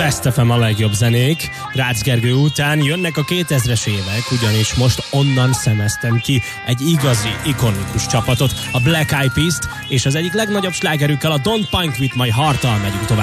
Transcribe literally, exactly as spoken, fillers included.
Best ef em a legjobb zenék. Rácz Gergő után jönnek a kétezres évek, ugyanis most onnan szemeztem ki egy igazi, ikonikus csapatot, a Black Eyed Peas-t, és az egyik legnagyobb slágerükkel, a Don't Punk With My Heart-tal megyünk tovább.